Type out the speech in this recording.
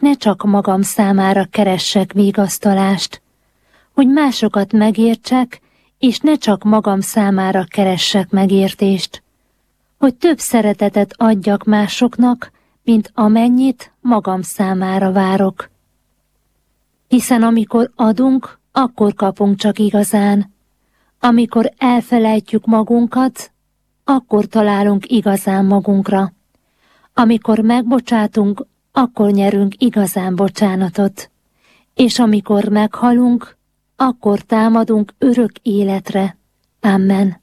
ne csak magam számára keressek vigasztalást, hogy másokat megértsek, és ne csak magam számára keressek megértést, hogy több szeretetet adjak másoknak, mint amennyit magam számára várok. Hiszen amikor adunk, akkor kapunk csak igazán. Amikor elfelejtjük magunkat, akkor találunk igazán magunkra. Amikor megbocsátunk, akkor nyerünk igazán bocsánatot. És amikor meghalunk, akkor támadunk örök életre. Amen.